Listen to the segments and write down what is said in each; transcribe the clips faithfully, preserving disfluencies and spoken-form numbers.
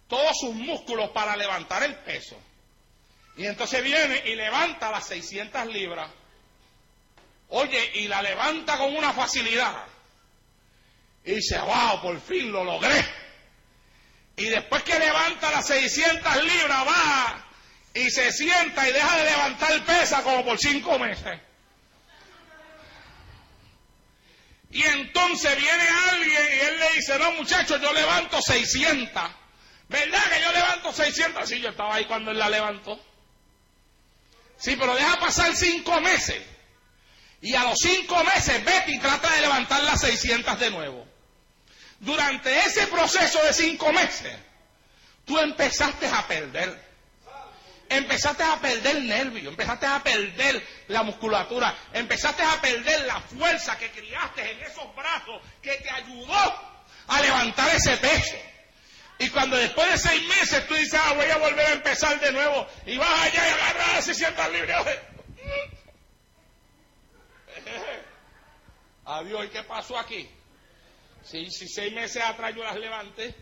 todos sus músculos para levantar el peso. Y entonces viene y levanta las seiscientas libras. Oye, y la levanta con una facilidad. Y dice, wow, por fin lo logré. Y después que levanta las seiscientas libras, va y se sienta y deja de levantar pesa como por cinco meses. Y entonces viene alguien y él le dice, no muchachos, yo levanto seiscientas. ¿Verdad que yo levanto seiscientas? Sí, yo estaba ahí cuando él la levantó. Sí, pero deja pasar cinco meses. Y a los cinco meses vete y trata de levantar las seiscientas de nuevo. Durante ese proceso de cinco meses, tú empezaste a perder. Empezaste a perder nervio, empezaste a perder la musculatura, empezaste a perder la fuerza que criaste en esos brazos que te ayudó a levantar ese peso. Y cuando después de seis meses tú dices, ah, voy a volver a empezar de nuevo, y vas allá y agarras las seiscientas libras. Adiós, ¿y qué pasó aquí? Si, si seis meses atrás yo las levanté.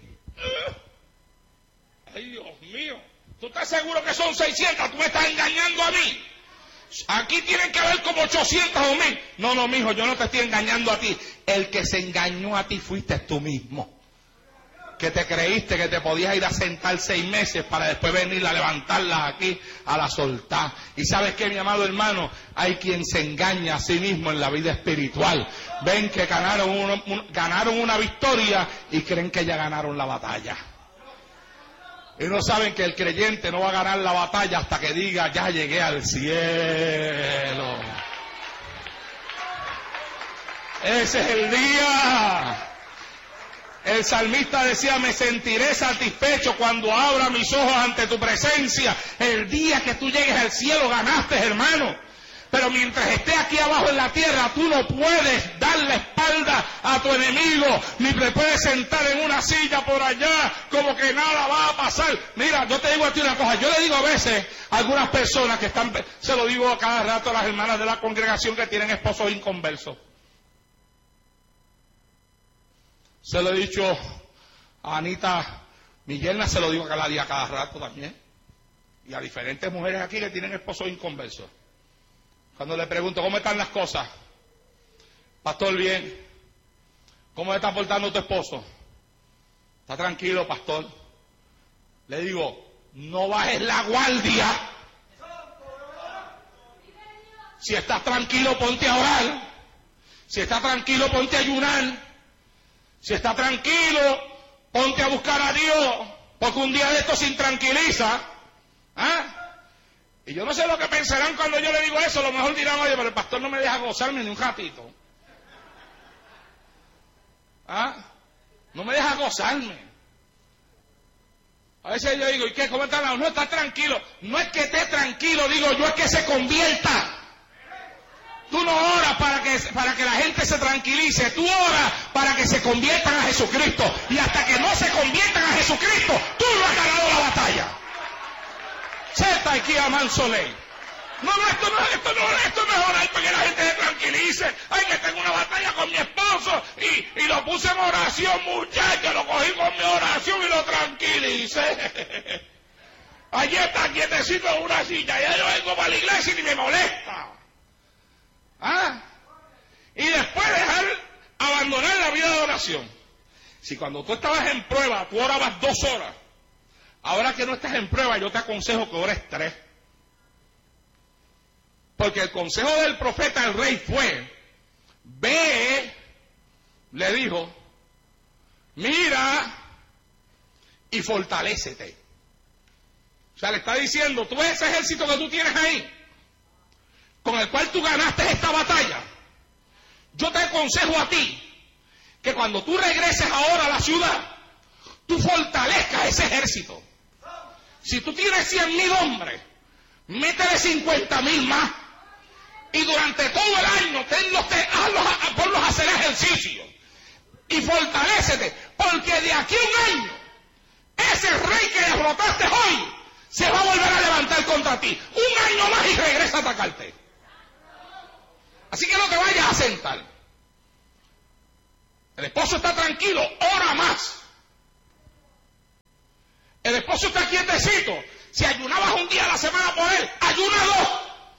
Ay, Dios mío. ¿Tú estás seguro que son seiscientas? Tú me estás engañando a mí. Aquí tienen que haber como ochocientas o mil. No, no, mijo, yo no te estoy engañando a ti. El que se engañó a ti fuiste tú mismo. Que te creíste que te podías ir a sentar seis meses para después venir a levantarlas aquí, a la soltar. Y sabes qué, mi amado hermano, hay quien se engaña a sí mismo en la vida espiritual. Ven que ganaron, uno, un, ganaron una victoria y creen que ya ganaron la batalla. Y no saben que el creyente no va a ganar la batalla hasta que diga, ya llegué al cielo. Ese es el día. El salmista decía, me sentiré satisfecho cuando abra mis ojos ante tu presencia. El día que tú llegues al cielo ganaste, hermano. Pero mientras estés aquí abajo en la tierra, tú no puedes dar la espalda a tu enemigo, ni te puedes sentar en una silla por allá como que nada va a pasar. Mira, yo te digo a ti una cosa, yo le digo a veces a algunas personas que están, se lo digo a cada rato a las hermanas de la congregación que tienen esposos inconversos. Se lo he dicho a Anita, mi yerna, se lo digo cada día, cada rato también. Y a diferentes mujeres aquí que tienen esposos inconversos. Cuando le pregunto, ¿cómo están las cosas? Pastor, bien. ¿Cómo se está portando tu esposo? ¿Está tranquilo, pastor? Le digo, no bajes la guardia. Si estás tranquilo, ponte a orar. Si estás tranquilo, ponte a ayunar. Si está tranquilo, ponte a buscar a Dios, porque un día de esto se intranquiliza. ¿Ah? Y yo no sé lo que pensarán cuando yo le digo eso. A lo mejor dirán, oye, pero el pastor no me deja gozarme ni un ratito. ¿Ah? No me deja gozarme. A veces yo digo, ¿y qué? ¿Cómo está? No, está tranquilo. No es que esté tranquilo, digo yo, es que se convierta. Tú no oras para que, para que la gente se tranquilice, tú oras para que se conviertan a Jesucristo. Y hasta que no se conviertan a Jesucristo, tú no has ganado la batalla. Zeta aquí a Mansoley. No, no, esto no, esto no, esto no es orar para que la gente se tranquilice. Ay, que tengo una batalla con mi esposo y, y lo puse en oración, muchacho, lo cogí con mi oración y lo tranquilicé. Allí está quietecito en una silla, ya yo vengo para la iglesia y ni me molesta. ¿Ah? Y después dejar abandonar la vida de oración. Si cuando tú estabas en prueba, tú orabas dos horas, ahora que no estás en prueba, yo te aconsejo que ores tres. Porque el consejo del profeta al rey fue, ve, le dijo, mira y fortalécete. O sea, le está diciendo, tú ves ese ejército que tú tienes ahí, con el cual tú ganaste esta batalla. Yo te aconsejo a ti que cuando tú regreses ahora a la ciudad, tú fortalezcas ese ejército. Si tú tienes cien mil hombres, métele cincuenta mil más. Y durante todo el año, tenlos, hazlos, ponlos a hacer ejercicio. Y fortalécete, porque de aquí a un año, ese rey que derrotaste hoy, se va a volver a levantar contra ti. Un año más y regresa a atacarte. Así que no te vayas a sentar. El esposo está tranquilo, ora más. esposo está quietecito. Si ayunabas un día a la semana por él, ayuna dos.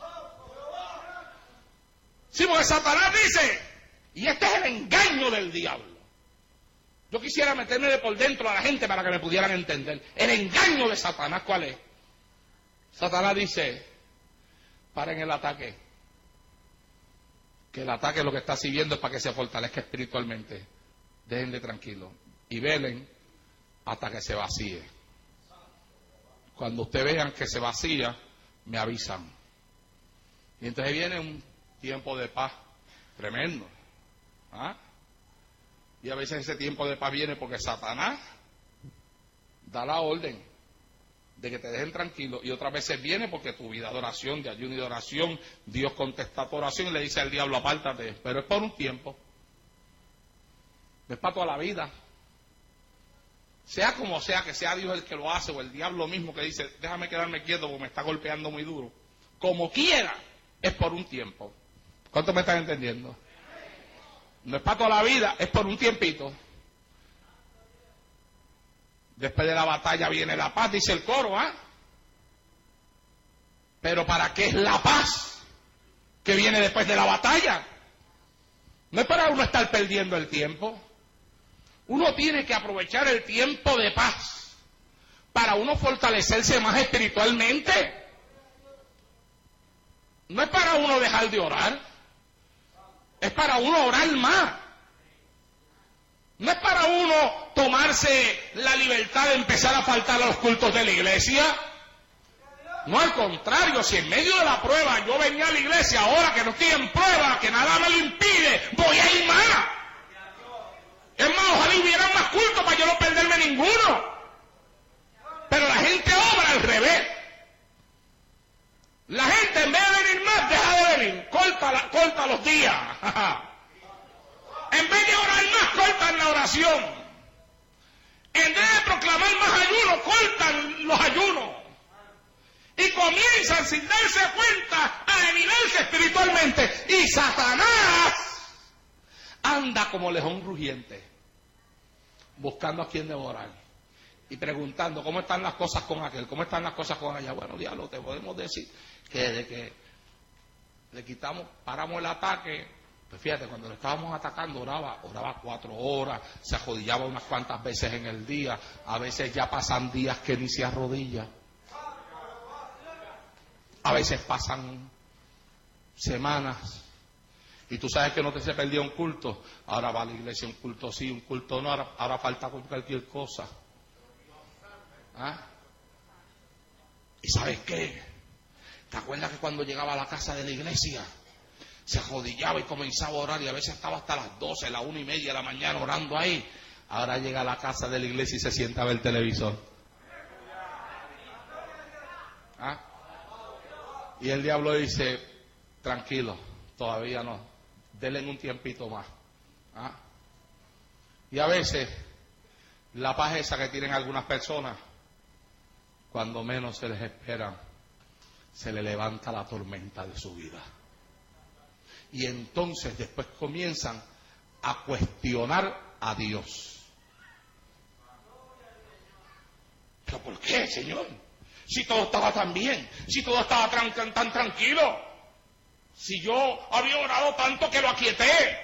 Sí, porque Satanás dice, y este es el engaño del diablo. Yo quisiera meterme de por dentro a la gente para que me pudieran entender. El engaño de Satanás, ¿cuál es? Satanás dice, paren el ataque. Que el ataque lo que está sirviendo es para que se fortalezca espiritualmente. Déjenle tranquilo. Y velen hasta que se vacíe. Cuando ustedes vean que se vacía, me avisan. Y entonces viene un tiempo de paz tremendo. ¿Ah? Y a veces ese tiempo de paz viene porque Satanás da la orden de que te dejen tranquilo, y otras veces viene porque tu vida de oración, de ayuno y de oración, Dios contesta tu oración y le dice al diablo, apártate, pero es por un tiempo, no es para toda la vida. Sea como sea, que sea Dios el que lo hace o el diablo mismo que dice, déjame quedarme quieto porque me está golpeando muy duro, como quiera, es por un tiempo. ¿Cuánto me están entendiendo? No es para toda la vida, es por un tiempito. Después de la batalla viene la paz, dice el coro, ¿ah? ¿eh? Pero ¿para qué es la paz que viene después de la batalla? No es para uno estar perdiendo el tiempo. Uno tiene que aprovechar el tiempo de paz para uno fortalecerse más espiritualmente. No es para uno dejar de orar, es para uno orar más. No es para uno tomarse la libertad de empezar a faltar a los cultos de la iglesia. No, al contrario, si en medio de la prueba yo venía a la iglesia, ahora que no estoy en prueba, que nada me lo impide, voy a ir más. Es más, ojalá hubieran más cultos para yo no perderme ninguno. Pero la gente obra al revés. La gente en vez de venir más, deja de venir. Corta, la, corta los días. En vez de orar más, cortan la oración. En vez de proclamar más ayuno, cortan los ayunos. Y comienzan sin darse cuenta a debilitarse espiritualmente. Y Satanás anda como león rugiente, buscando a quien devorar. Y preguntando, ¿cómo están las cosas con aquel? ¿Cómo están las cosas con allá? Bueno, diablo, te podemos decir que desde que le quitamos, paramos el ataque. Pues fíjate, cuando le estábamos atacando oraba, oraba cuatro horas, se arrodillaba unas cuantas veces en el día, a veces ya pasan días que ni se arrodilla, a veces pasan semanas, y tú sabes que no te se perdió un culto, ahora va a la iglesia un culto sí, un culto no, ahora, ahora falta con cualquier cosa. ¿Ah? ¿Y sabes qué? ¿Te acuerdas que cuando llegaba a la casa de la iglesia se arrodillaba y comenzaba a orar y a veces estaba hasta las doce, la una y media de la mañana orando ahí? Ahora llega a la casa de la iglesia y se sienta a ver el televisor. ¿Ah? Y el diablo dice, tranquilo, todavía no, denle un tiempito más. ¿Ah? Y a veces la paz esa que tienen algunas personas, cuando menos se les espera, se le levanta la tormenta de su vida. Y entonces después comienzan a cuestionar a Dios. ¿Pero por qué, Señor? Si todo estaba tan bien, si todo estaba tan, tan, tan tranquilo, si yo había orado tanto que lo aquieté.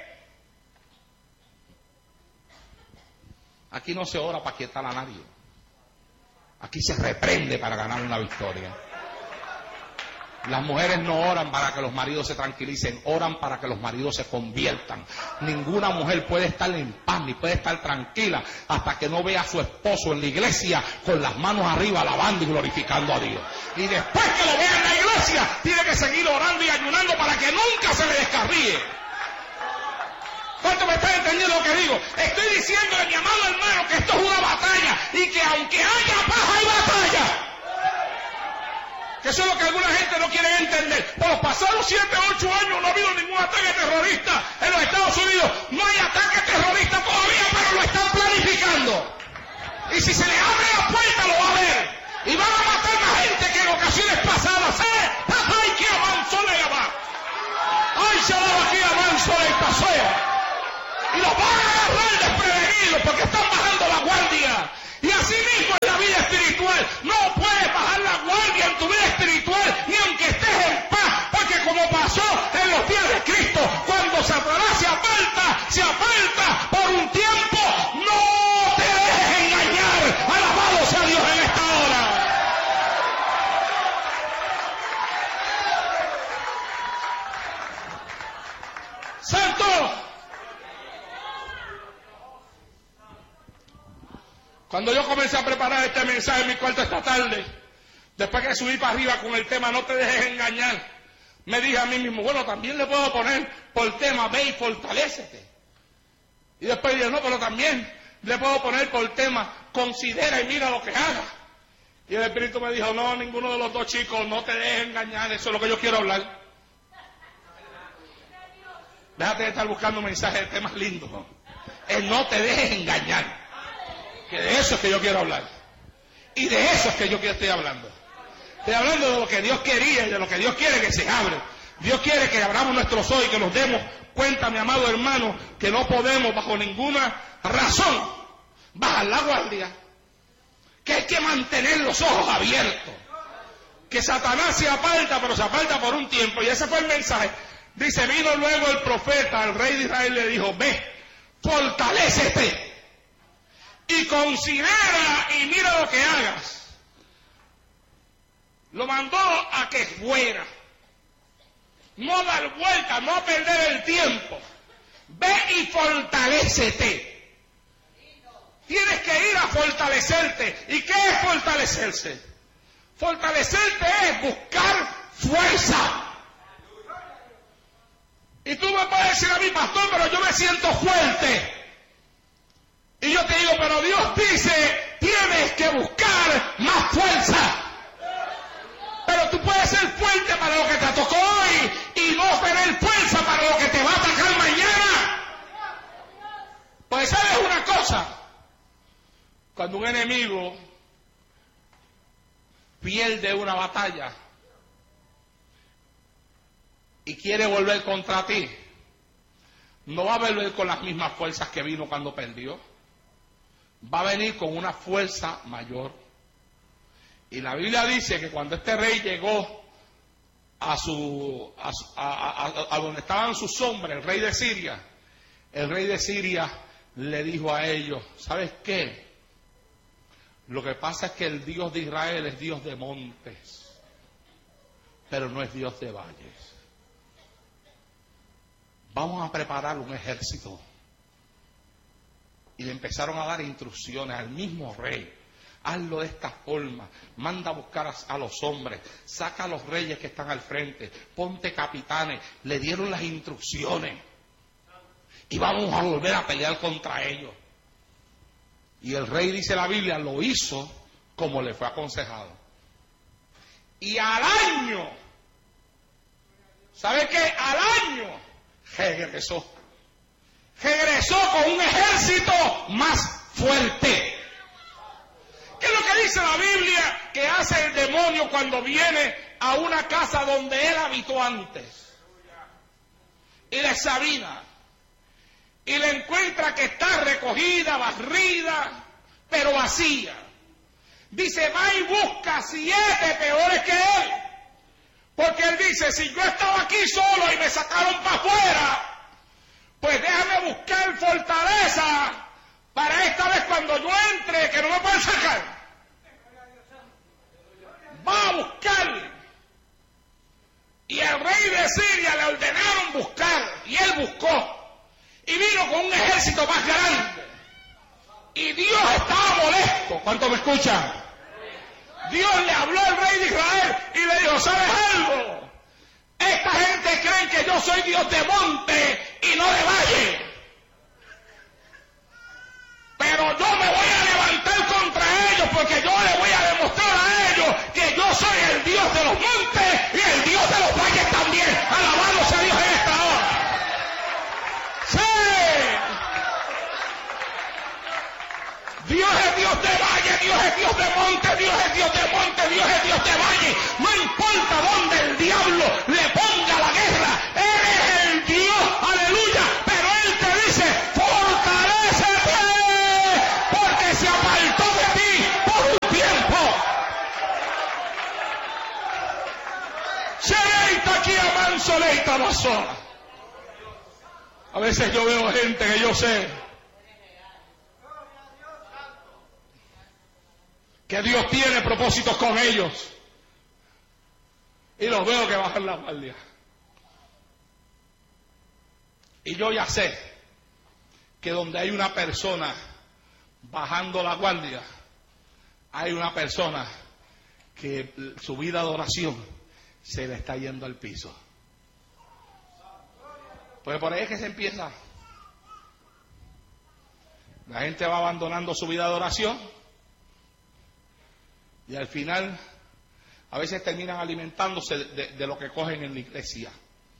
Aquí no se ora para aquietar a nadie. Aquí se reprende para ganar una victoria. Las mujeres no oran para que los maridos se tranquilicen, oran para que los maridos se conviertan. Ninguna mujer puede estar en paz ni puede estar tranquila hasta que no vea a su esposo en la iglesia con las manos arriba alabando y glorificando a Dios. Y después que lo vea en la iglesia, tiene que seguir orando y ayunando para que nunca se le descarríe. ¿Cuánto me está entendiendo lo que digo? Estoy diciéndole, mi amado hermano, que esto es una batalla y que aunque haya paz, hay batalla. Que eso es lo que alguna gente no quiere entender. Por los pasados siete, ocho años no ha habido ningún ataque terrorista en los Estados Unidos. No hay ataque terrorista todavía, pero lo están planificando. Y si se le abre la puerta, lo va a ver. Y van a matar a gente que en ocasiones pasadas, ¿eh? ¡Ay, que avanzó la llama! ¡Ay, se va aquí avanzó la paseo! Y los van a agarrar desprevenidos porque están bajando la guardia. Y así mismo en la vida espiritual. No puedes bajar la guardia en tu vida espiritual, ni aunque estés en paz, porque como pasó en los días de Cristo, cuando Satanás se aparta, se aparta por un tiempo. No te dejes engañar. Alabado sea Dios en esta hora. Santo. Cuando yo comencé a preparar este mensaje en mi cuarto esta tarde, después que subí para arriba con el tema no te dejes engañar, me dije a mí mismo, bueno, también le puedo poner por tema ve y fortalécete. Y después dije, no, pero también le puedo poner por tema considera y mira lo que haga. Y el Espíritu me dijo, no, ninguno de los dos, chicos, no te dejes engañar, eso es lo que yo quiero hablar. Déjate de estar buscando mensajes de temas lindos, ¿no? El no te dejes engañar. Que de eso es que yo quiero hablar. Y de eso es que yo estoy hablando. Estoy hablando de lo que Dios quería y de lo que Dios quiere que se abre. Dios quiere que abramos nuestros ojos y que nos demos cuenta, mi amado hermano, que no podemos bajo ninguna razón bajar la guardia. Que hay que mantener los ojos abiertos. Que Satanás se aparta, pero se aparta por un tiempo. Y ese fue el mensaje. Dice, vino luego el profeta, el rey de Israel, le dijo, ve, fortalécete. Y considera y mira lo que hagas. Lo mandó a que fuera. No dar vuelta, no perder el tiempo. Ve y fortalécete. Tienes que ir a fortalecerte. ¿Y qué es fortalecerse? Fortalecerte es buscar fuerza. Y tú me puedes decir a mí, pastor, pero yo me siento fuerte. Y yo te digo, pero Dios dice, tienes que buscar más fuerza. Pero tú puedes ser fuerte para lo que te tocó hoy y no tener fuerza para lo que te va a atacar mañana. Pues sabes una cosa, cuando un enemigo pierde una batalla y quiere volver contra ti, no va a volver con las mismas fuerzas que vino cuando perdió. Va a venir con una fuerza mayor. Y la Biblia dice que cuando este rey llegó a su a, a, a, a donde estaban sus hombres, el rey de Siria, el rey de Siria le dijo a ellos, ¿sabes qué? Lo que pasa es que el Dios de Israel es Dios de montes, pero no es Dios de valles. Vamos a preparar un ejército. Y le empezaron a dar instrucciones al mismo rey. Hazlo de esta forma. Manda a buscar a, a los hombres. Saca a los reyes que están al frente. Ponte capitanes. Le dieron las instrucciones. Y vamos a volver a pelear contra ellos. Y el rey, dice la Biblia, lo hizo como le fue aconsejado. Y al año, ¿sabe qué? Al año regresó. Regresó con un ejército más fuerte. ¿Qué es lo que dice la Biblia que hace el demonio cuando viene a una casa donde él habitó antes? Y le examina. Y le encuentra que está recogida, barrida, pero vacía. Dice, va y busca siete peores que él. Porque él dice, si yo estaba aquí solo y me sacaron para afuera, pues déjame buscar fortaleza para esta vez cuando yo entre, que no me pueden sacar. Va a buscar. Y el rey de Siria le ordenaron buscar. Y él buscó. Y vino con un ejército más grande. Y Dios estaba molesto. ¿Cuánto me escuchan? Dios le habló al rey de Israel y le dijo, ¿sabes algo? Esta gente cree que yo soy Dios de monte y no de valle. Pero yo me voy a levantar contra ellos porque yo le voy a demostrar a ellos que yo soy el Dios de los montes y el Dios de los valles también. Alabado sea Dios en esta hora. ¡Sí! Dios es Dios de valle, Dios es Dios de monte, Dios es Dios de monte, Dios es Dios de valle. No importa dónde el diablo le ponga la guerra, Él es el Dios, aleluya. Pero Él te dice, fortalécete, porque se apartó de ti por un tiempo. soleita basora. A veces yo veo gente que yo sé que Dios tiene propósitos con ellos y los veo que bajan la guardia. Y yo ya sé que donde hay una persona bajando la guardia, hay una persona que su vida de oración se le está yendo al piso. Pues por ahí es que se empieza. La gente va abandonando su vida de oración y al final a veces terminan alimentándose de, de, de lo que cogen en la iglesia.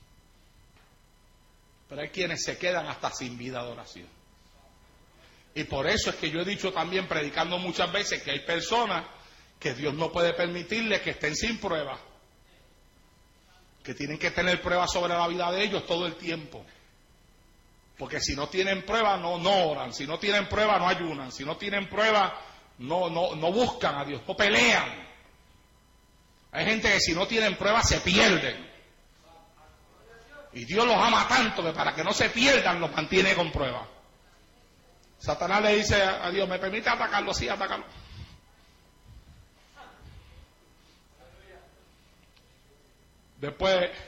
Pero hay quienes se quedan hasta sin vida de oración. Y por eso es que yo he dicho también, predicando muchas veces, que hay personas que Dios no puede permitirles que estén sin prueba, que tienen que tener pruebas sobre la vida de ellos todo el tiempo. Porque si no tienen prueba, no, no oran. Si no tienen prueba, no ayunan. Si no tienen prueba, no, no, no buscan a Dios, no pelean. Hay gente que si no tienen prueba se pierden. Y Dios los ama tanto que para que no se pierdan los mantiene con prueba. Satanás le dice a Dios, ¿me permite atacarlo? Sí, atacarlo. Después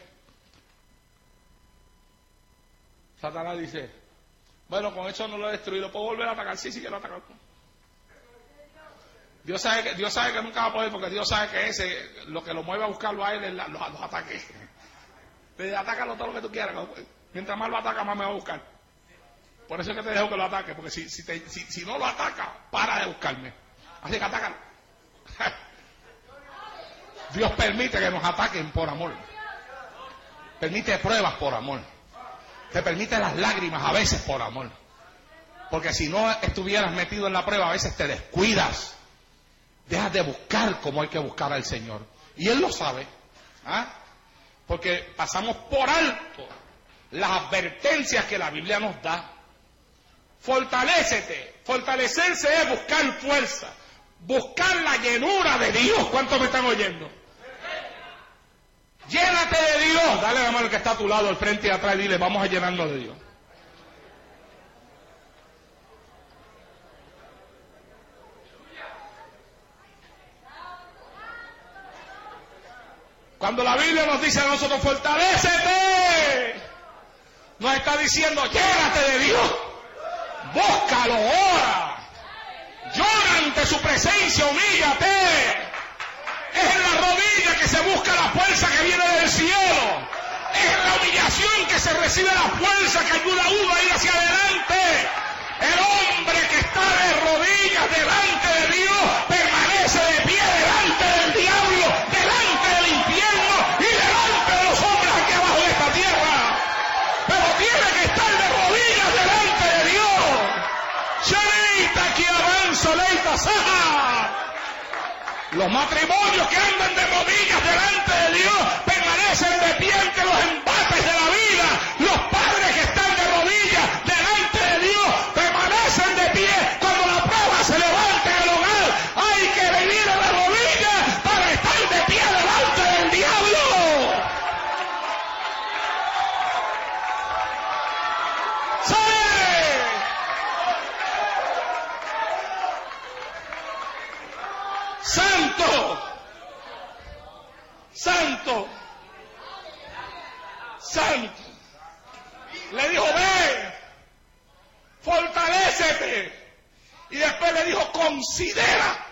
Satanás dice, bueno, con eso no lo he destruido, ¿puedo volver a atacar? Sí, sí quiero atacarlo. Dios sabe que, Dios sabe que nunca va a poder, porque Dios sabe que ese, lo que lo mueve a buscarlo a él es la, los, los ataques. Te atácalo todo lo que tú quieras. Mientras más lo ataca, más me va a buscar. Por eso es que te dejo que lo ataque, porque si, si, te, si, si no lo ataca, para de buscarme. Así que atácalo. Dios permite que nos ataquen por amor. Permite pruebas por amor. Te permite las lágrimas a veces por amor. Porque si no estuvieras metido en la prueba, a veces te descuidas. Dejas de buscar como hay que buscar al Señor. Y Él lo sabe. ¿Ah? Porque pasamos por alto las advertencias que la Biblia nos da. Fortalécete. Fortalecerse es buscar fuerza. Buscar la llenura de Dios. ¿Cuántos me están oyendo? Llénate de Dios. Dale la mano al que está a tu lado, al frente y atrás, y dile, vamos a llenarnos de Dios. Cuando la Biblia nos dice a nosotros, fortalécete, nos está diciendo, llénate de Dios. Búscalo, ora. Llora ante su presencia, humíllate. Es en la rodilla que se busca la fuerza que viene del cielo. Es en la humillación que se recibe la fuerza que ayuda a uno a ir hacia adelante. El hombre que está de rodillas delante de Dios permanece de pie delante del diablo, delante del infierno y delante de los hombres aquí abajo de esta tierra. Pero tiene que estar de rodillas delante de Dios. Sheita que avanza, leita saja. Los matrimonios que andan de rodillas delante de Dios permanecen de pie ante los embates de la vida. Los padres que están de rodillas delante de Dios permanecen de pie cuando la prueba se levanta en el hogar. Hay que vivir a la rodilla para estar de pie delante del diablo. ¡Sí! Santo, santo, santo. Le dijo, ve, fortalécete. Y después le dijo, considera.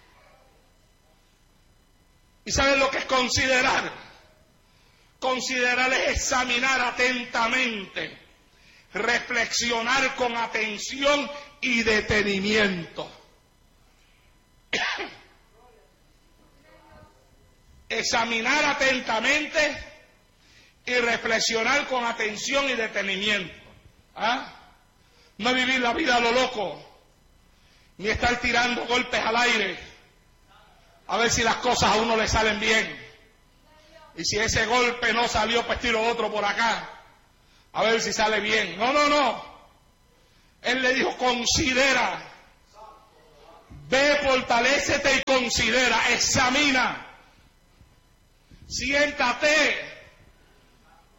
¿Y saben lo que es considerar? Considerar es examinar atentamente, reflexionar con atención y detenimiento. Examinar atentamente y reflexionar con atención y detenimiento. ¿Ah? No vivir la vida a lo loco, ni estar tirando golpes al aire a ver si las cosas a uno le salen bien. Y si ese golpe no salió, pues tiro otro por acá a ver si sale bien. No, no, no. Él le dijo, considera. Ve, fortalécete y considera, examina. Siéntate,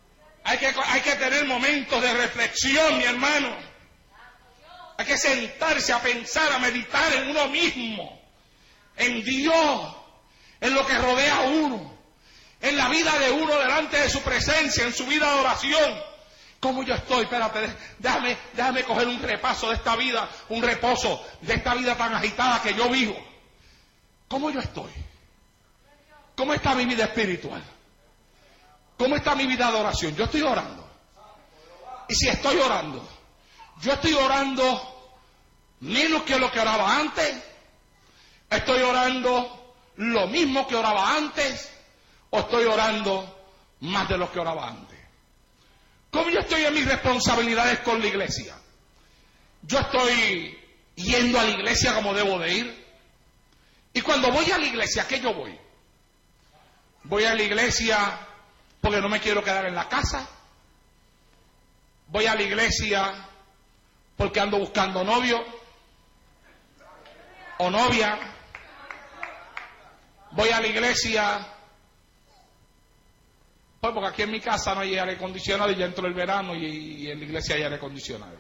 Hay que, hay que tener momentos de reflexión, mi hermano. Hay que sentarse a pensar, a meditar en uno mismo, en Dios, en lo que rodea a uno, en la vida de uno delante de su presencia, en su vida de oración. ¿Cómo yo estoy? Espérate, déjame, déjame coger un repaso de esta vida, un reposo de esta vida tan agitada que yo vivo. ¿Cómo yo estoy? ¿Cómo está mi vida espiritual? ¿Cómo está mi vida de oración? Yo estoy orando. Y si estoy orando, yo estoy orando menos que lo que oraba antes. Estoy orando lo mismo que oraba antes. O estoy orando más de lo que oraba antes. ¿Cómo yo estoy en mis responsabilidades con la iglesia? Yo estoy yendo a la iglesia como debo de ir. Y cuando voy a la iglesia, ¿a qué yo voy? Voy a la iglesia porque no me quiero quedar en la casa. Voy a la iglesia porque ando buscando novio o novia. Voy a la iglesia pues porque aquí en mi casa no hay aire acondicionado y ya entró el verano y, y en la iglesia hay aire acondicionado.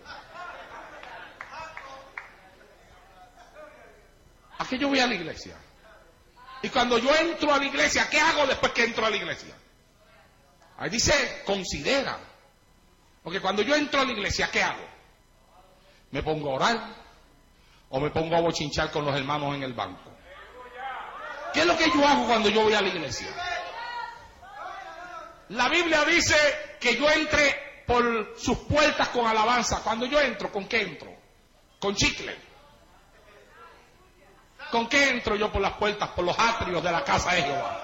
¿A qué yo voy a la iglesia? Y cuando yo entro a la iglesia, ¿qué hago después que entro a la iglesia? Ahí dice, considera. Porque cuando yo entro a la iglesia, ¿qué hago? ¿Me pongo a orar? ¿O me pongo a bochinchar con los hermanos en el banco? ¿Qué es lo que yo hago cuando yo voy a la iglesia? La Biblia dice que yo entre por sus puertas con alabanza. Cuando yo entro, ¿con qué entro? Con chicle. ¿Con qué entro yo por las puertas? Por los atrios de la casa de Jehová.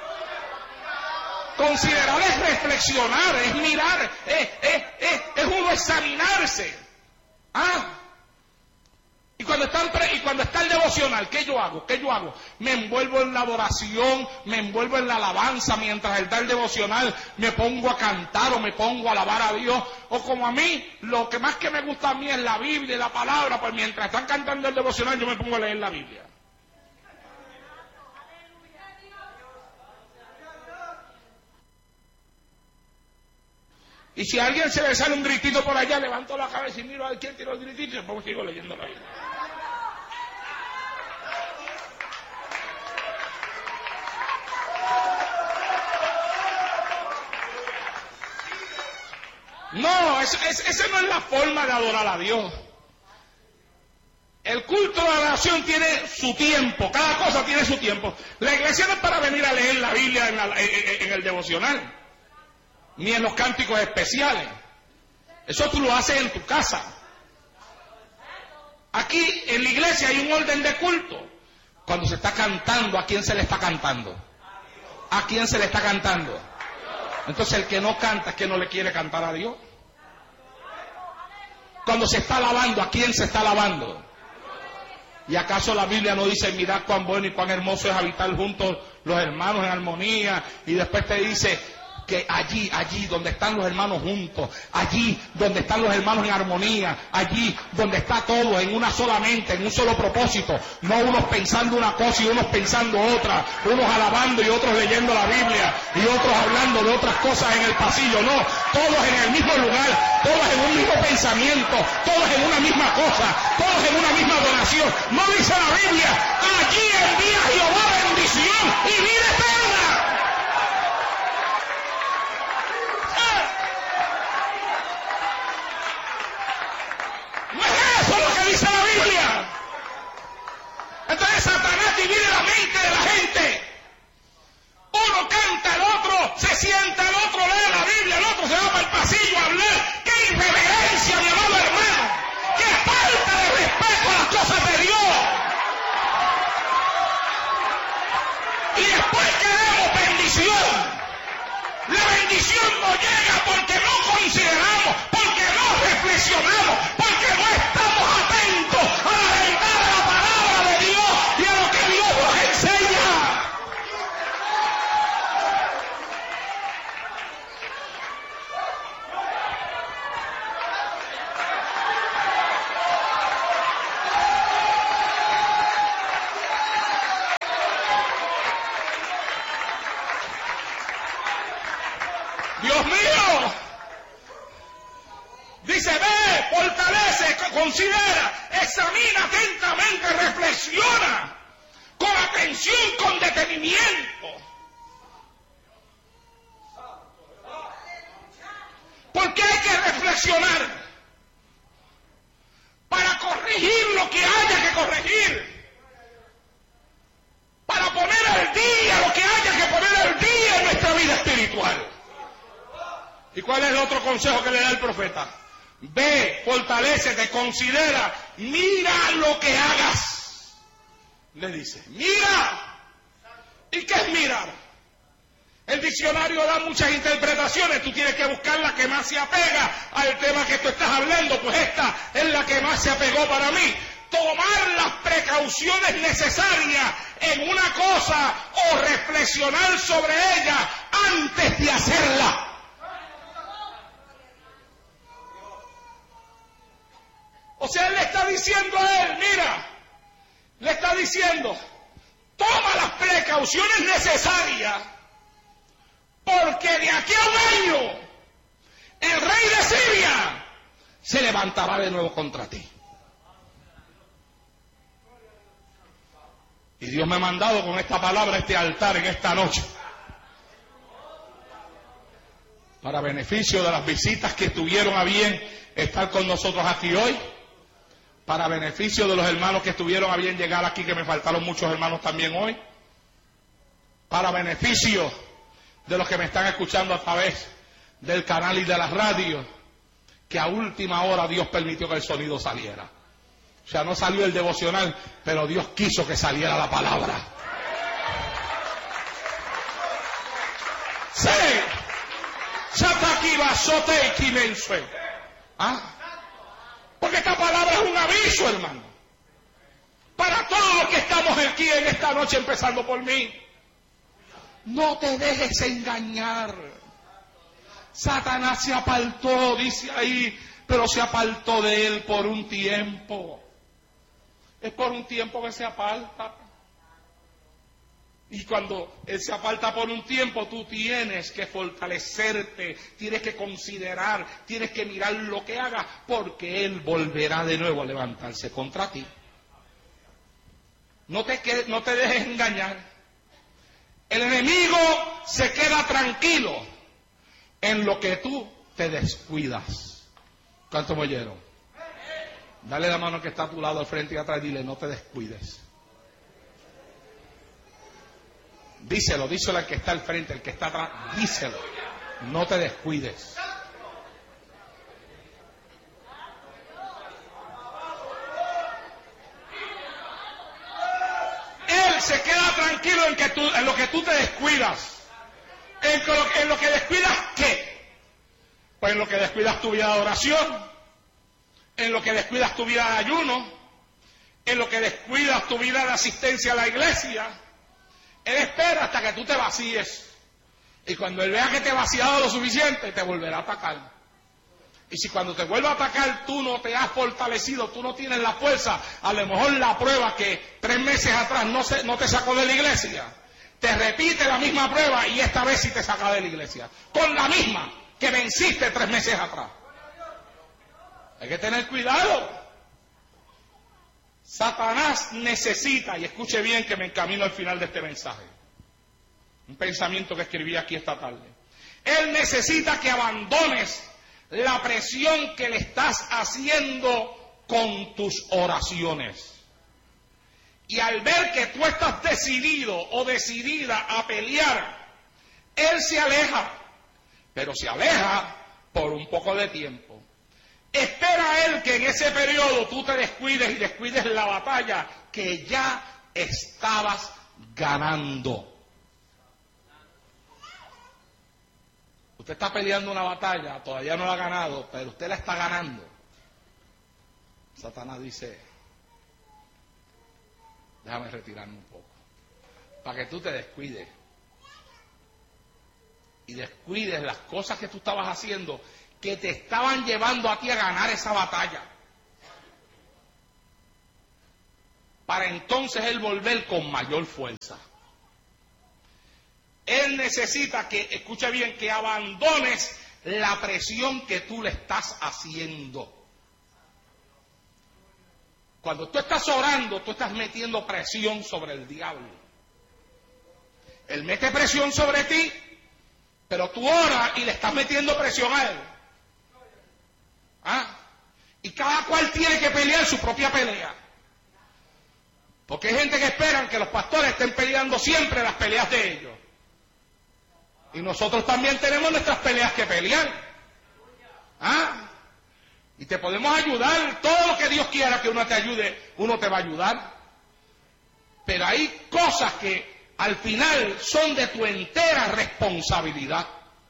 Considerar es reflexionar, es mirar, es, es, es, es uno examinarse. ¿Ah? Y cuando, está el, y cuando está el devocional, ¿qué yo hago? ¿Qué yo hago? Me envuelvo en la adoración, me envuelvo en la alabanza, mientras está el devocional, me pongo a cantar o me pongo a alabar a Dios. O como a mí, lo que más que me gusta a mí es la Biblia y la palabra, pues mientras están cantando el devocional, yo me pongo a leer la Biblia. Y si a alguien se le sale un gritito por allá, levanto la cabeza y miro a ver quién tiró el gritito y después sigo leyendo la Biblia. No, esa no es la forma de adorar a Dios. El culto de adoración tiene su tiempo, cada cosa tiene su tiempo. La iglesia no es para venir a leer la Biblia en, la, en, en el devocional, ni en los cánticos especiales. Eso tú lo haces en tu casa. Aquí en la iglesia hay un orden de culto. Cuando se está cantando, ¿a quién se le está cantando? ¿A quién se le está cantando? Entonces el que no canta es que no le quiere cantar a Dios. Cuando se está alabando, ¿a quién se está alabando? ¿Y acaso la Biblia no dice, mirad cuán bueno y cuán hermoso es habitar juntos los hermanos en armonía? Y después te dice que allí, allí donde están los hermanos juntos, allí donde están los hermanos en armonía, allí donde está todo en una sola mente, en un solo propósito, no unos pensando una cosa y unos pensando otra, unos alabando y otros leyendo la Biblia y otros hablando de otras cosas en el pasillo, no, todos en el mismo lugar, todos en un mismo pensamiento, todos en una misma cosa, todos en una misma adoración. No dice la Biblia, allí envía Jehová bendición y vida eterna. No es eso lo que dice la Biblia. Entonces Satanás divide la mente de la gente. Uno canta, el otro se sienta, el otro lee la Biblia, el otro se va para el pasillo a hablar. ¡Qué irreverencia, mi amado hermano! ¡Qué falta de respeto a las cosas de Dios! Y después queremos bendición. La bendición no llega porque no consideramos, porque no reflexionamos, porque no estamos atentos a la verdad de la palabra de Dios y a lo que Dios nos enseña. Dios mío, considera, examina atentamente, reflexiona con atención, con detenimiento. Porque hay que reflexionar para corregir lo que haya que corregir, para poner al día lo que haya que poner al día en nuestra vida espiritual. ¿Y cuál es el otro consejo que le da el profeta? Ve, fortalécete, considera, mira lo que hagas. Le dice, mira. ¿Y qué es mirar? El diccionario da muchas interpretaciones, tú tienes que buscar la que más se apega al tema que tú estás hablando, pues esta es la que más se apegó para mí. Tomar las precauciones necesarias en una cosa o reflexionar sobre ella antes de hacerla. O sea, él le está diciendo a él, mira, le está diciendo, toma las precauciones necesarias, porque de aquí a un año el rey de Siria se levantará de nuevo contra ti. Y Dios me ha mandado con esta palabra a este altar en esta noche, para beneficio de las visitas que tuvieron a bien estar con nosotros aquí hoy, para beneficio de los hermanos que estuvieron a bien llegar aquí, que me faltaron muchos hermanos también hoy, para beneficio de los que me están escuchando a través del canal y de la radio, que a última hora Dios permitió que el sonido saliera. O sea, no salió el devocional, pero Dios quiso que saliera la palabra. Sí. ¿Ah? Porque esta palabra es un aviso, hermano, para todos los que estamos aquí en esta noche, empezando por mí. No te dejes engañar. Satanás se apartó, dice ahí, pero se apartó de él por un tiempo. Es por un tiempo que se aparta. Y cuando él se aparta por un tiempo, tú tienes que fortalecerte, tienes que considerar, tienes que mirar lo que haga, porque él volverá de nuevo a levantarse contra ti. No te, no te dejes engañar. El enemigo se queda tranquilo en lo que tú te descuidas. ¿Cuánto me oyeron? Dale la mano que está a tu lado, al frente y atrás, y dile, no te descuides. Díselo, díselo al que está al frente, al que está atrás, díselo, no te descuides. Él se queda tranquilo en, que tú, en lo que tú te descuidas. En lo, en lo que descuidas, ¿qué? Pues en lo que descuidas tu vida de oración, en lo que descuidas tu vida de ayuno, en lo que descuidas tu vida de asistencia a la iglesia. Él espera hasta que tú te vacíes. Y cuando él vea que te has vaciado lo suficiente, te volverá a atacar. Y si cuando te vuelva a atacar tú no te has fortalecido, tú no tienes la fuerza, a lo mejor la prueba que tres meses atrás no, se, no te sacó de la iglesia, te repite la misma prueba y esta vez sí te saca de la iglesia. Con la misma que venciste tres meses atrás. Hay que tener cuidado. Satanás necesita, y escuche bien que me encamino al final de este mensaje, un pensamiento que escribí aquí esta tarde. Él necesita que abandones la presión que le estás haciendo con tus oraciones. Y al ver que tú estás decidido o decidida a pelear, él se aleja, pero se aleja por un poco de tiempo. Espera él que en ese periodo tú te descuides y descuides la batalla que ya estabas ganando. Usted está peleando una batalla, todavía no la ha ganado, pero usted la está ganando. Satanás dice, déjame retirarme un poco, para que tú te descuides. Y descuides las cosas que tú estabas haciendo, que te estaban llevando a ti a ganar esa batalla. Para entonces él volver con mayor fuerza. Él necesita que, escucha bien, que abandones la presión que tú le estás haciendo. Cuando tú estás orando, tú estás metiendo presión sobre el diablo. Él mete presión sobre ti, pero tú oras y le estás metiendo presión a él. ¿Ah? Y cada cual tiene que pelear su propia pelea. Porque hay gente que esperan que los pastores estén peleando siempre las peleas de ellos. Y nosotros también tenemos nuestras peleas que pelear. ¿Ah? Y te podemos ayudar, todo lo que Dios quiera que uno te ayude, uno te va a ayudar. Pero hay cosas que al final son de tu entera responsabilidad.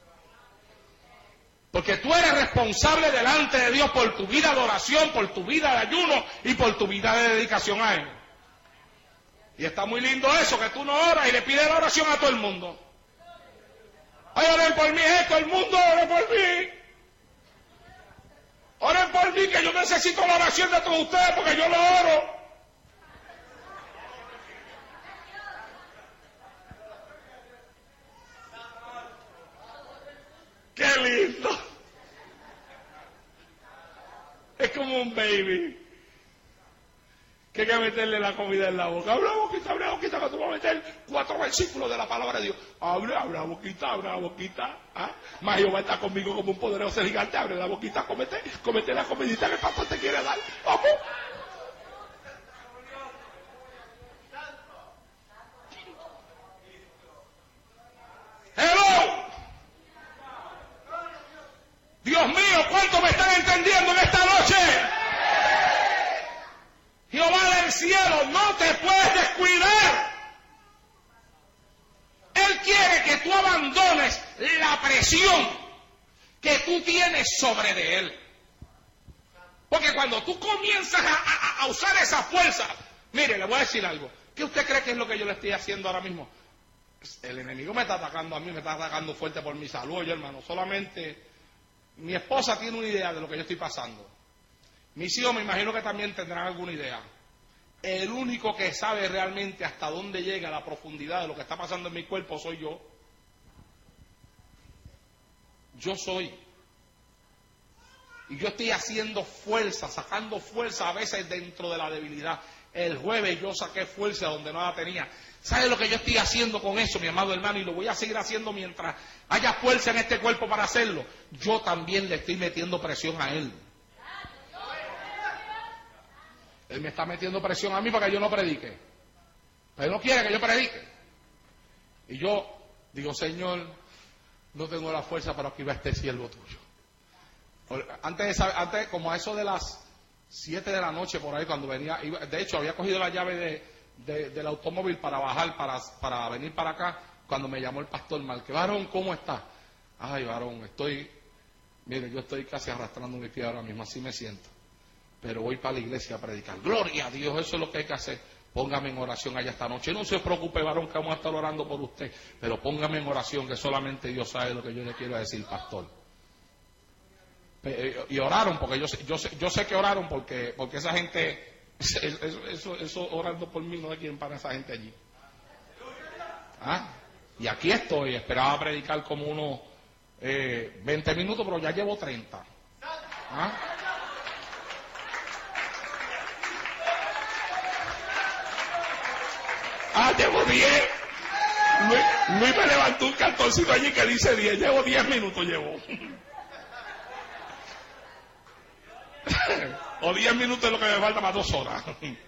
Porque tú eres responsable delante de Dios por tu vida de oración, por tu vida de ayuno y por tu vida de dedicación a Él. Y está muy lindo eso, que tú no oras y le pides la oración a todo el mundo. Ay, oren por mí, esto, el mundo, oren por mí. Oren por mí, que yo necesito la oración de todos ustedes porque yo lo oro. ¡Qué lindo! Es como un baby que hay que meterle la comida en la boca. Abre la boquita, abre la boquita, que tú vas a meter cuatro versículos de la palabra de Dios. Abre, abre la boquita, abre la boquita. ¿Ah? Más Jehová está conmigo como un poderoso gigante. Abre la boquita, comete, comete la comidita que el pastor te quiere dar. ¡Vamos! ¡Hello! Dios mío, ¿cuántos me están entendiendo en esta noche? Jehová del cielo, no te puedes descuidar. Él quiere que tú abandones la presión que tú tienes sobre de Él. Porque cuando tú comienzas a, a, a usar esa fuerza, mire, le voy a decir algo. ¿Qué usted cree que es lo que yo le estoy haciendo ahora mismo? El enemigo me está atacando a mí, me está atacando fuerte por mi salud, oye, hermano. Solamente mi esposa tiene una idea de lo que yo estoy pasando. Mis hijos me imagino que también tendrán alguna idea. El único que sabe realmente hasta dónde llega la profundidad de lo que está pasando en mi cuerpo soy yo. Yo soy. Y yo estoy haciendo fuerza, sacando fuerza a veces dentro de la debilidad. El jueves yo saqué fuerza donde no la tenía. ¿Sabe lo que yo estoy haciendo con eso, mi amado hermano? Y lo voy a seguir haciendo mientras haya fuerza en este cuerpo para hacerlo. Yo también le estoy metiendo presión a Él. Él me está metiendo presión a mí para que yo no predique. Pero Él no quiere que yo predique. Y yo digo, Señor, no tengo la fuerza, pero aquí va este siervo tuyo. Antes, de, antes como a eso de las siete de la noche por ahí, cuando venía, iba, de hecho había cogido la llave de, de, del automóvil para bajar, para, para venir para acá, cuando me llamó el pastor Marque. Varón, ¿cómo está? Ay, varón, estoy, mire, yo estoy casi arrastrando mi pie ahora mismo, así me siento. Pero voy para la iglesia a predicar. Gloria a Dios, eso es lo que hay que hacer. Póngame en oración allá esta noche. No se preocupe, varón, que vamos a estar orando por usted. Pero póngame en oración, que solamente Dios sabe lo que yo le quiero decir, pastor. Y oraron, porque yo sé, yo sé, yo sé que oraron, porque, porque esa gente, eso, eso, eso orando por mí, no hay quien para esa gente allí. ¿Ah? Y aquí estoy, esperaba predicar como unos eh, veinte minutos, pero ya llevo treinta. ¿Ah? Ah, llevo diez. Luis, Luis me levantó un cartoncito allí que dice diez. Llevo diez minutos, llevo. O diez minutos es lo que me falta para dos horas.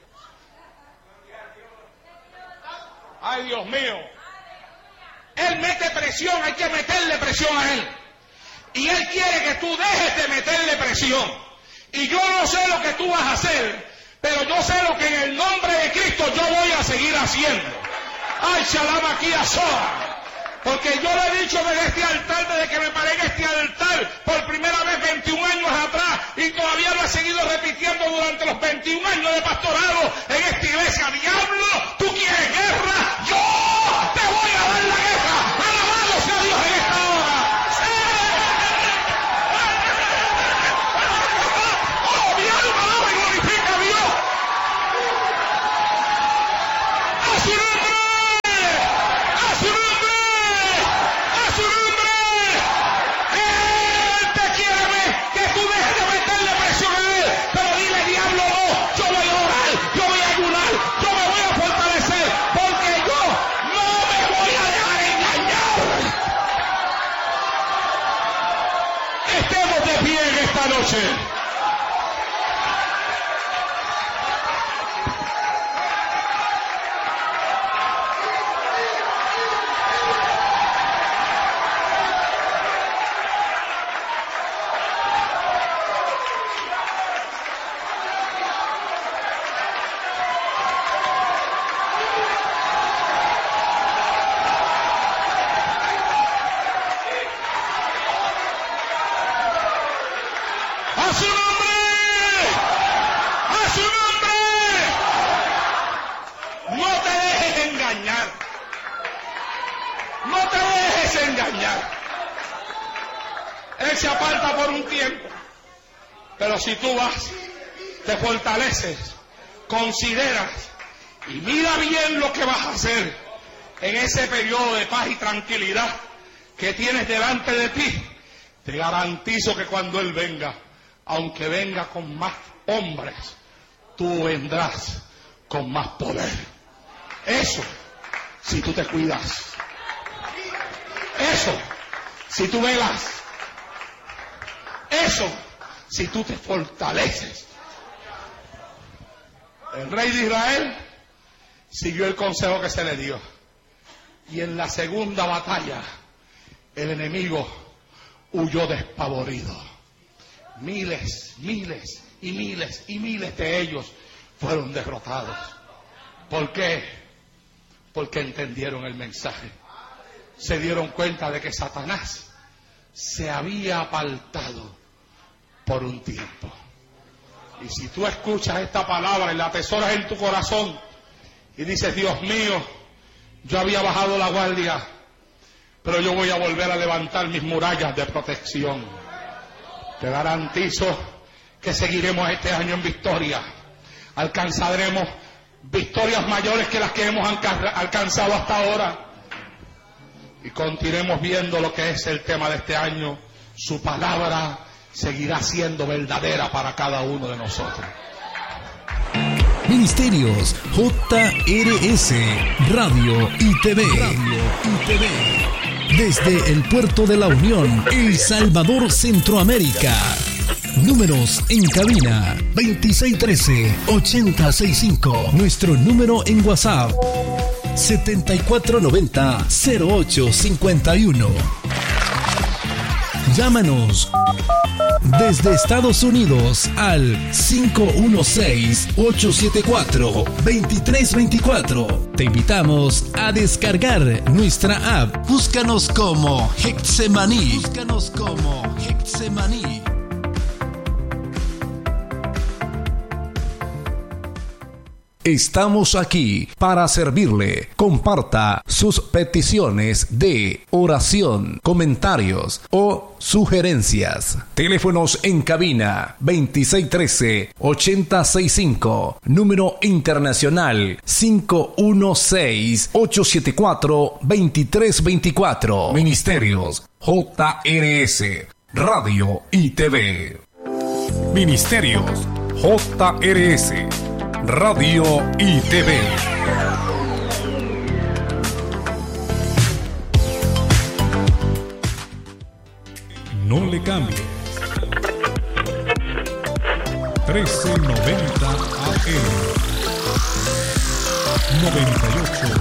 Ay, Dios mío. Él mete presión, hay que meterle presión a Él. Y Él quiere que tú dejes de meterle presión. Y yo no sé lo que tú vas a hacer, pero yo sé lo que en el nombre de Cristo yo voy a seguir haciendo. Ay, shalom aquí a Soa. Porque yo le he dicho desde este altar, desde que me paré en este altar, por primera vez veintiún años atrás, y todavía lo he seguido repitiendo durante los veintiún años de pastorado en esta iglesia. Diablo, tú quieres guerra, yo te voy a dar la guerra. Alabado sea Dios en esta hora. Oh, mi alma alaba y glorifica a Dios. A su nombre, a su nombre. Que tú dejes de meterle presión a Él, pero dile, diablo, no, yo voy a orar. noche. ¡A su nombre! ¡A su nombre! No te dejes engañar. No te dejes engañar. Él se aparta por un tiempo. Pero si tú vas, te fortaleces, consideras y mira bien lo que vas a hacer en ese periodo de paz y tranquilidad que tienes delante de ti, te garantizo que cuando Él venga, aunque venga con más hombres, tú vendrás con más poder. Eso, si tú te cuidas. Eso, si tú velas. Eso, si tú te fortaleces. El rey de Israel siguió el consejo que se le dio. Y en la segunda batalla, el enemigo huyó despavorido. Miles, miles y miles y miles de ellos fueron derrotados. ¿Por qué? Porque entendieron el mensaje. Se dieron cuenta de que Satanás se había apartado por un tiempo. Y si tú escuchas esta palabra y la atesoras en tu corazón y dices, Dios mío, yo había bajado la guardia, pero yo voy a volver a levantar mis murallas de protección. Te garantizo que seguiremos este año en victoria. Alcanzaremos victorias mayores que las que hemos alcanzado hasta ahora. Y continuemos viendo lo que es el tema de este año. Su palabra seguirá siendo verdadera para cada uno de nosotros. Ministerios J R S Radio y T V. Radio y T V. Desde el Puerto de la Unión, El Salvador, Centroamérica. Números en cabina veintiséis trece, ochenta sesenta y cinco. Nuestro número en WhatsApp setenta y cuatro noventa, cero ocho cincuenta y uno. Llámanos desde Estados Unidos al cinco uno seis, ocho siete cuatro, dos tres dos cuatro. Te invitamos a descargar nuestra app. Búscanos como Hexemaní. Búscanos como Hexemaní. Estamos aquí para servirle. Comparta sus peticiones de oración, comentarios o sugerencias. Teléfonos en cabina veintiséis trece, ochenta sesenta y cinco. Número internacional cinco uno seis, ocho siete cuatro, dos tres dos cuatro. Ministerios J R S Radio y T V. Ministerios J R S Radio y T V. No le cambie. trece noventa A M noventa y ocho